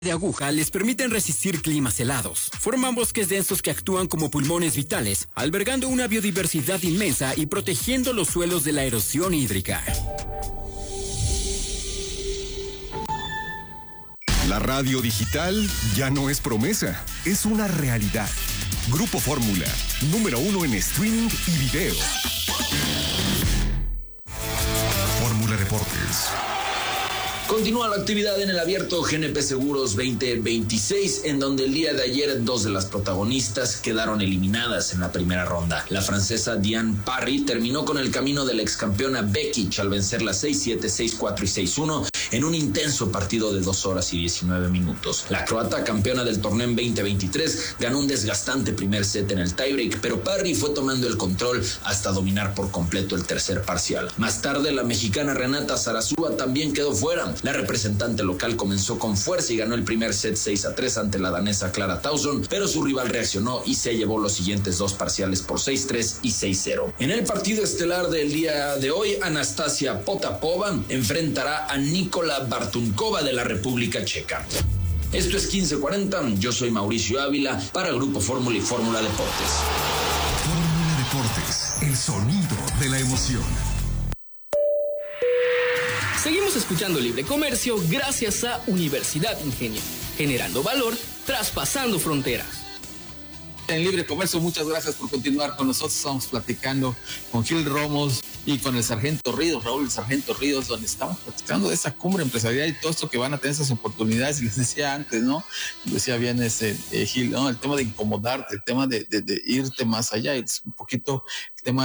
de aguja les permiten resistir climas helados. Forman bosques densos que actúan como pulmones vitales, albergando una biodiversidad inmensa y protegiendo los suelos de la erosión hídrica. La radio digital ya no es promesa, es una realidad. Grupo Fórmula, número 1 en streaming y video. Fórmula Deportes. Continúa la actividad en el abierto GNP Seguros 2026, en donde el día de ayer 2 de las protagonistas quedaron eliminadas en la primera ronda. La francesa Diane Parry terminó con el camino de la excampeona Bekic al vencerla 6-7, 6-4 y 6-1 en un intenso partido de 2 horas y 19 minutos. La croata, campeona del torneo en 2023, ganó un desgastante primer set en el tiebreak, pero Parry fue tomando el control hasta dominar por completo el tercer parcial. Más tarde, la mexicana Renata Zarazúa también quedó fuera. La representante local comenzó con fuerza y ganó el primer set 6-3 ante la danesa Clara Tauson, pero su rival reaccionó y se llevó los siguientes 2 parciales por 6-3 y 6-0. En el partido estelar del día de hoy, Anastasia Potapova enfrentará a Nikola Bartunkova de la República Checa. Esto es 1540, yo soy Mauricio Ávila para Grupo Fórmula y Fórmula Deportes. Fórmula Deportes, el sonido de la emoción. Seguimos escuchando Libre Comercio gracias a Universidad Ingenio, generando valor, traspasando fronteras. En Libre Comercio, muchas gracias por continuar con nosotros. Estamos platicando con Gil Romos y con el Sargento Ríos, Raúl el Sargento Ríos, donde estamos platicando de esa cumbre empresarial y todo esto que van a tener esas oportunidades. Y les decía antes, ¿no? Decía bien Gil, ¿no? El tema de incomodarte, el tema de irte más allá, es un poquito el tema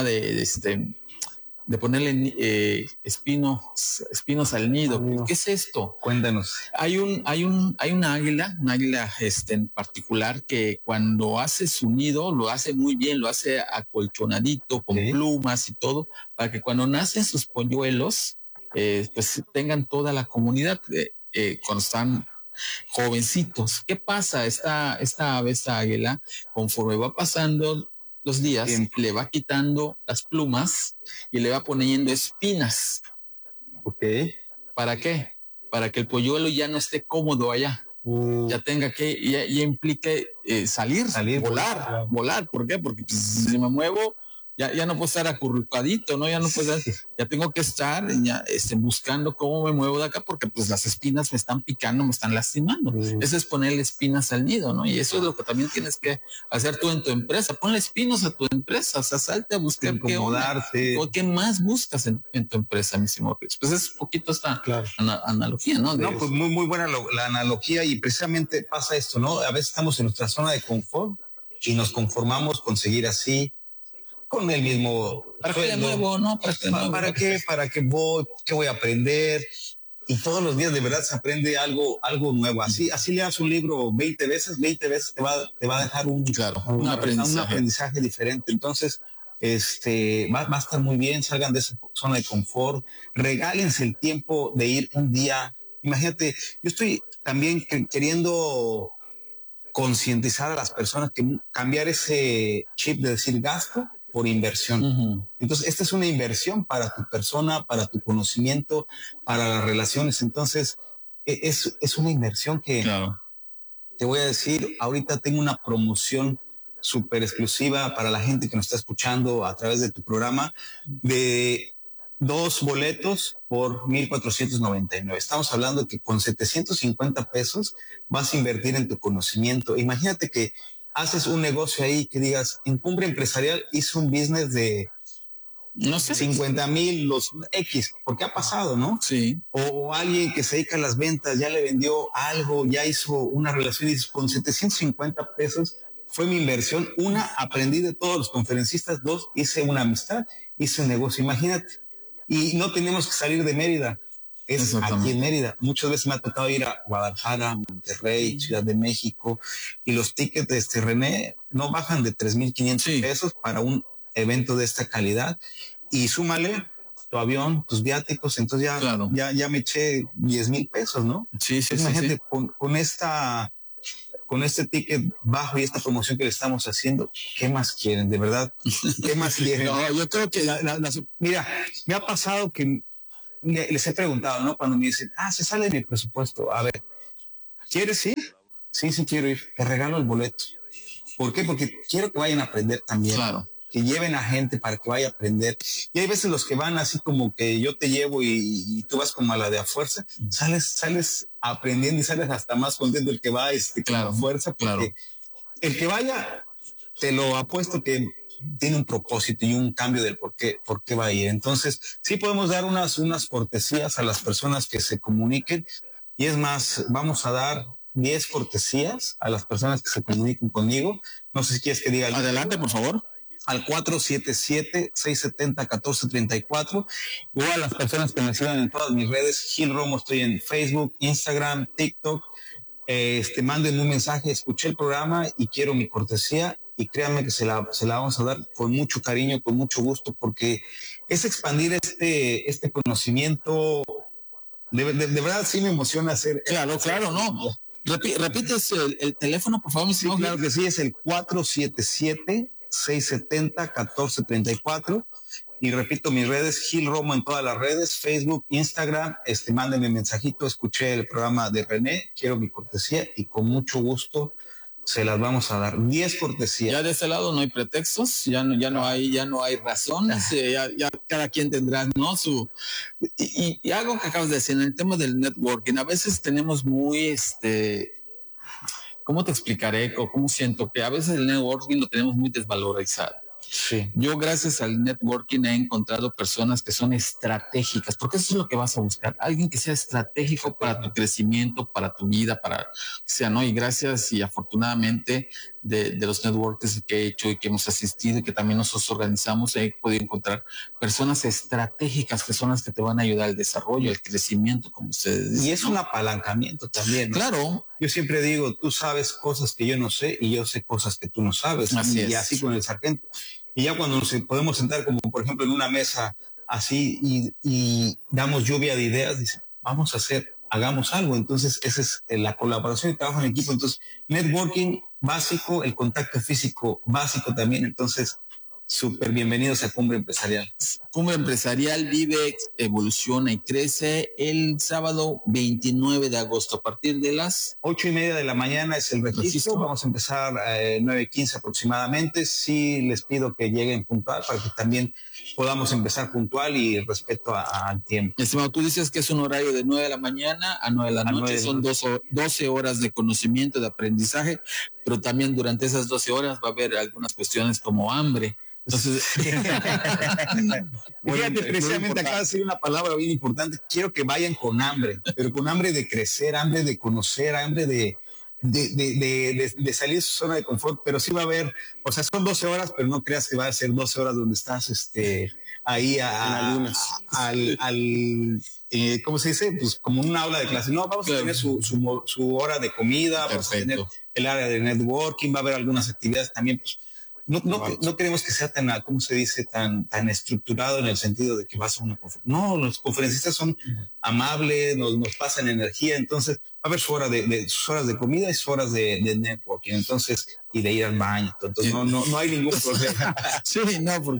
de ponerle espinos al nido. ¿Qué es esto? Cuéntanos. Hay una águila en particular que cuando hace su nido lo hace muy bien, lo hace acolchonadito con plumas y todo, para que cuando nacen sus polluelos, pues tengan toda la comunidad cuando están jovencitos. ¿Qué pasa? Esta águila, conforme va pasando los días, le va quitando las plumas y le va poniendo espinas. Ok. ¿Para qué? Para que el polluelo ya no esté cómodo allá. Ya tenga que, ya implique salir, volar. ¿Por qué? Porque pues, si me muevo, ya no puedo estar acurrucadito, ¿no? Ya no puedo estar, ya tengo que estar buscando cómo me muevo de acá, porque pues las espinas me están picando, me están lastimando. Eso es ponerle espinas al nido, ¿no? Y eso es lo que también tienes que hacer tú en tu empresa. Ponle espinos a tu empresa, o sea, salte a buscar incomodarte. ¿Qué más buscas en tu empresa, mi estimado? Pues es un poquito esta analogía, ¿no? Pues muy buena la analogía, y precisamente pasa esto, ¿no? A veces estamos en nuestra zona de confort y nos conformamos con seguir así, con el mismo ¿Para qué le muevo, no? ¿Para qué? ¿Para qué voy? ¿Qué voy a aprender? Y todos los días de verdad se aprende algo nuevo. Así leas un libro 20 veces te va a dejar un aprendizaje diferente. Entonces, va a estar muy bien. Salgan de esa zona de confort, regálense el tiempo de ir un día. Imagínate, yo estoy también queriendo concientizar a las personas que cambiar ese chip de decir gasto por inversión. Uh-huh. Entonces, esta es una inversión para tu persona, para tu conocimiento, para las relaciones. Entonces, es una inversión que, te voy a decir, ahorita tengo una promoción súper exclusiva para la gente que nos está escuchando a través de tu programa, de 2 boletos por 1,499. Estamos hablando que con 750 pesos vas a invertir en tu conocimiento. Imagínate que haces un negocio ahí que digas, en Cumbre Empresarial hizo un business de, no sé, 50,000 los X, porque ha pasado, ¿no? Sí. O alguien que se dedica a las ventas, ya le vendió algo, ya hizo una relación y dice, con 750 pesos fue mi inversión. 1, aprendí de todos los conferencistas. 2, hice una amistad, hice un negocio. Imagínate. Y no tenemos que salir de Mérida. Es aquí en Mérida. Muchas veces me ha tocado ir a Guadalajara, Monterrey, Ciudad de México, y los tickets de René no bajan de 3,500 pesos para un evento de esta calidad. Y súmale tu avión, tus viáticos, entonces ya me eché 10,000 pesos, ¿no? Sí. Imagínate, con este ticket bajo y esta promoción que le estamos haciendo, ¿qué más quieren? De verdad, ¿qué más quieren? No, yo creo que mira, me ha pasado que les he preguntado, ¿no? Cuando me dicen, se sale de mi presupuesto. A ver, ¿Quieres ir? Sí, quiero ir. Te regalo el boleto. ¿Por qué? Porque quiero que vayan a aprender también. Claro. Que lleven a gente para que vaya a aprender. Y hay veces los que van así como que yo te llevo y tú vas como a la de a fuerza, sales aprendiendo y sales hasta más contento el que va claro, con la fuerza, porque el que vaya, te lo apuesto que tiene un propósito y un cambio del por qué va a ir. Entonces, sí podemos dar unas cortesías a las personas que se comuniquen, y es más, vamos a dar 10 cortesías a las personas que se comuniquen conmigo. No sé si quieres que diga. Adelante, por favor. Al 477-670-1434, o a las personas que me sigan en todas mis redes. Gil Romo, estoy en Facebook, Instagram, TikTok. Manden un mensaje, escuché el programa y quiero mi cortesía, y créanme que se la vamos a dar con mucho cariño, con mucho gusto, porque es expandir este conocimiento. De verdad sí me emociona hacer. Claro, no. Repites el teléfono, por favor. Sí, claro que sí, es el 477-670-1434. Y repito, mis redes, Gil Romo en todas las redes, Facebook, Instagram. Mándenme mensajito, escuché el programa de René, quiero mi cortesía, y con mucho gusto se las vamos a dar. 10 cortesías. Ya de ese lado no hay pretextos, ya no hay razones, ya cada quien tendrá, ¿no? Y algo que acabas de decir en el tema del networking, a veces tenemos muy ¿cómo te explicaré? O cómo siento que a veces el networking lo tenemos muy desvalorizado. Sí. Yo, gracias al networking, he encontrado personas que son estratégicas, porque eso es lo que vas a buscar, alguien que sea estratégico para tu crecimiento, para tu vida, para que sea, ¿no? Y gracias y afortunadamente de los networks que he hecho y que hemos asistido y que también nosotros organizamos, he podido encontrar personas estratégicas que son las que te van a ayudar al desarrollo, al crecimiento, como ustedes dicen. Y es un apalancamiento también, ¿no? Claro. Yo siempre digo, tú sabes cosas que yo no sé y yo sé cosas que tú no sabes. Y así con el sargento. Y ya cuando nos podemos sentar, como por ejemplo en una mesa así, y damos lluvia de ideas, dice, hagamos algo. Entonces esa es la colaboración y trabajo en equipo. Entonces, networking básico, el contacto físico básico también. Entonces, súper bienvenidos a Cumbre Empresarial. Cumbre Empresarial vive, evoluciona y crece el sábado 29 de agosto a partir de las 8:30 de la mañana es el registro. Vamos a empezar 9:15 aproximadamente. Sí les pido que lleguen puntual para que también podamos empezar puntual y respeto al tiempo. Estimado, tú dices que es un horario de 9 de la mañana a 9 de la noche. Son 12 horas de conocimiento, de aprendizaje, pero también durante esas 12 horas va a haber algunas cuestiones como hambre. Entonces, fíjate, precisamente acaba de decir una palabra bien importante. Quiero que vayan con hambre, pero con hambre de crecer, hambre de conocer, hambre de salir de su zona de confort. Pero sí va a haber, o sea, son 12 horas, pero no creas que va a ser 12 horas donde estás ahí ¿cómo se dice? Pues como un aula de clase. No, vamos a tener su hora de comida, vamos a tener el área de networking, va a haber algunas actividades también, pues. No queremos que sea tan, ¿cómo se dice? Tan estructurado en el sentido de que vas a una conferencia. No, los conferencistas son amables, nos pasan energía. Entonces, va a haber sus horas de comida y sus horas de networking. Entonces, y de ir al baño. Entonces, no hay ningún problema. Sí, no, porque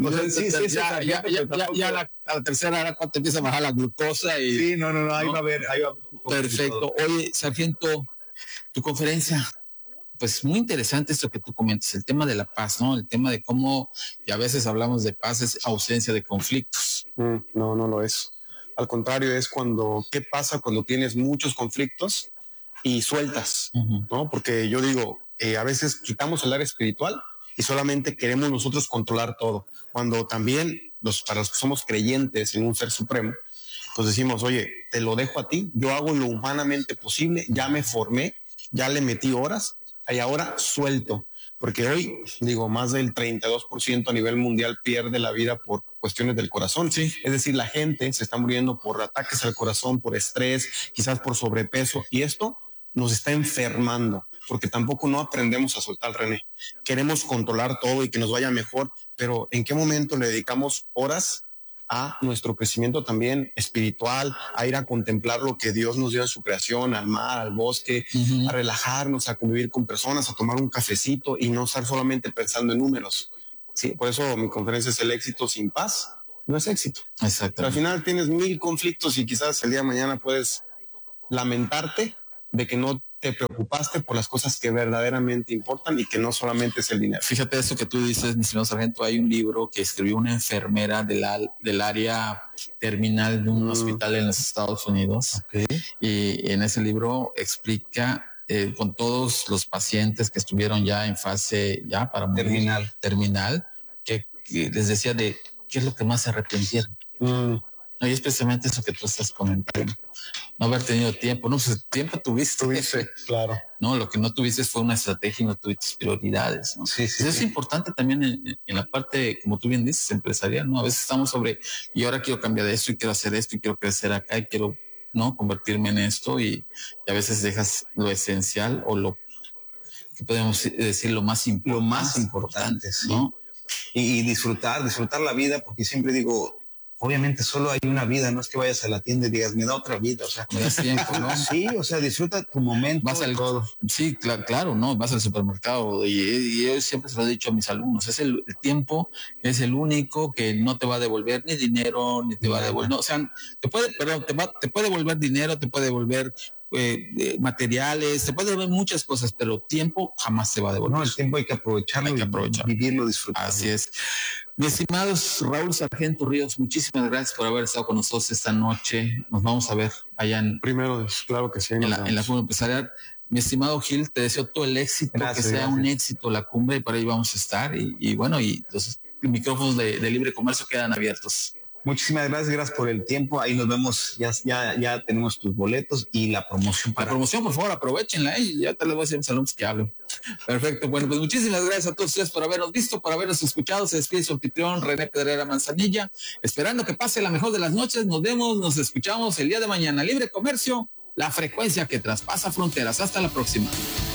ya a la tercera hora cuando te empieza a bajar la glucosa. Sí, no, ahí va a haber. Perfecto. Oye, sargento, tu conferencia. Pues muy interesante esto que tú comentas, el tema de la paz, ¿no? El tema de cómo, y a veces hablamos de paz, es ausencia de conflictos. No lo es. Al contrario, es qué pasa cuando tienes muchos conflictos y sueltas, ¿no? Porque yo digo, a veces quitamos el área espiritual y solamente queremos nosotros controlar todo. Cuando también, para los que somos creyentes en un ser supremo, pues decimos, oye, te lo dejo a ti, yo hago lo humanamente posible, ya me formé, ya le metí horas, y ahora suelto, porque hoy, más del 32% a nivel mundial pierde la vida por cuestiones del corazón. Sí. Es decir, la gente se está muriendo por ataques al corazón, por estrés, quizás por sobrepeso, y esto nos está enfermando, porque tampoco no aprendemos a soltar, René. Queremos controlar todo y que nos vaya mejor, pero ¿en qué momento le dedicamos horas a nuestro crecimiento también espiritual, a ir a contemplar lo que Dios nos dio en su creación, al mar, al bosque, a relajarnos, a convivir con personas, a tomar un cafecito y no estar solamente pensando en números? Sí, por eso mi conferencia es el éxito sin paz, no es éxito. Exacto. Pero al final tienes 1000 conflictos y quizás el día de mañana puedes lamentarte de que no te preocupaste por las cosas que verdaderamente importan y que no solamente es el dinero. Fíjate eso que tú dices, mi señor sargento, hay un libro que escribió una enfermera del área terminal de un hospital en los Estados Unidos. Okay. Y en ese libro explica con todos los pacientes que estuvieron ya en fase ya para morir, terminal, que les decía de qué es lo que más se arrepintieron. No, y especialmente eso que tú estás comentando. No haber tenido tiempo. No, pues tiempo tuviste. Claro. No, lo que no tuviste fue una estrategia y no tuviste prioridades, ¿no? Sí, sí. Eso es importante también en la parte, como tú bien dices, empresarial, ¿no? A veces estamos sobre, y ahora quiero cambiar de esto y quiero hacer esto y quiero crecer acá y quiero, ¿no? Convertirme en esto y a veces dejas lo esencial o lo que podemos decir lo más importante. Lo más importante, ¿no? Y disfrutar la vida, porque siempre digo, obviamente solo hay una vida, no es que vayas a la tienda y digas, me da otra vida, o sea, me das tiempo, ¿no? Sí, o sea, disfruta tu momento. Vas al todo. Sí, claro, ¿no? Vas al supermercado y yo siempre se lo he dicho a mis alumnos, el tiempo es el único que no te va a devolver ni dinero, ni te va a devolver, no, o sea, te puede devolver dinero, te puede devolver materiales, te puede devolver muchas cosas, pero tiempo jamás te va a devolver. No, el tiempo hay que aprovecharlo, vivirlo, disfrutarlo. Así es. Mis estimados Raúl Sargento Ríos, muchísimas gracias por haber estado con nosotros esta noche. Nos vamos a ver allá en... Primero, claro que sí. En la cumbre empresarial. Mi estimado Gil, te deseo todo el éxito, gracias, que sea un éxito la cumbre y para ahí vamos a estar. Y bueno, y los micrófonos de Libre Comercio quedan abiertos. Muchísimas gracias por el tiempo. Ahí nos vemos, ya tenemos tus boletos y la promoción. La promoción, por favor, aprovechenla y ya te les voy a decir a mis alumnos que hablen. Perfecto, bueno, pues muchísimas gracias a todos ustedes por habernos visto, por habernos escuchado. Se despide su anfitrión René Pedrera Manzanilla, esperando que pase la mejor de las noches. Nos vemos, nos escuchamos el día de mañana. Libre Comercio, la frecuencia que traspasa fronteras. Hasta la próxima.